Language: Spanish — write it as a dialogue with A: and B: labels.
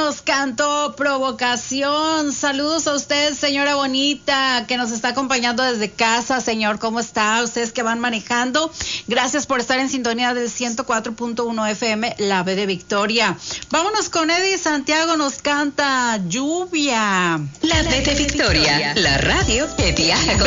A: nos cantó Provocación. Saludos a usted, señora bonita, que nos está acompañando desde casa. Señor, ¿cómo está? Ustedes que van manejando, gracias por estar en sintonía del 104.1 FM, La B de Victoria. Vámonos con Eddie Santiago, nos canta Lluvia.
B: La B de Victoria, la radio que viaja con